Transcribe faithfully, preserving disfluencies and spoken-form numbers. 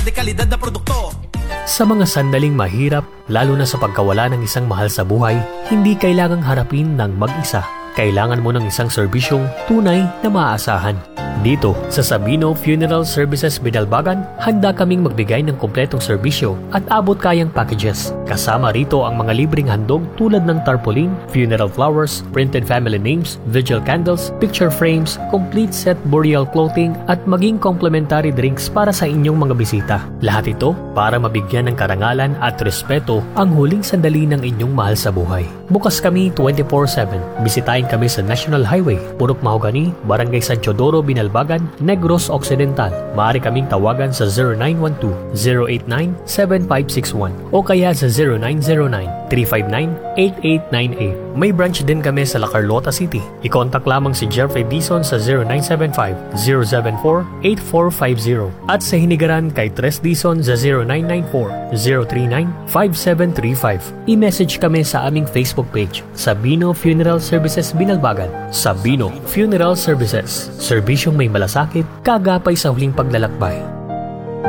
dekalidad na produkto. Sa mga sandaling mahirap, lalo na sa pagkawala ng isang mahal sa buhay, hindi kailangang harapin ng mag-isa. Kailangan mo ng isang serbisyong tunay na maaasahan. Dito sa Sabino Funeral Services Binalbagan, handa kaming magbigay ng kompletong serbisyo at abot kayang packages. Kasama rito ang mga libreng handog tulad ng tarpaulin, funeral flowers, printed family names, vigil candles, picture frames, complete set burial clothing at maging complimentary drinks para sa inyong mga bisita. Lahat ito para mabigyan ng karangalan at respeto ang huling sandali ng inyong mahal sa buhay. Bukas kami twenty-four seven. Bisitahin kami sa National Highway, Purok Mahogany, Barangay San Teodoro, Binalbagan, Negros Occidental. Maaari kaming tawagan sa zero nine one two, zero eight nine, seven five six one o kaya sa zero nine zero nine, three five nine, eight eight nine eight. May branch din kami sa La Carlota City. I-contact lamang si Jeffrey Dizon sa zero nine seven five, zero seven four, eight four five zero at sa Hinigaran kay Tres Dizon sa zero nine nine four, zero three nine, five seven three five. I-message kami sa aming Facebook page, Sabino Funeral Services Binalbagan. Sabino Funeral Services, serbisyong may malasakit, kagapay sa huling paglalakbay.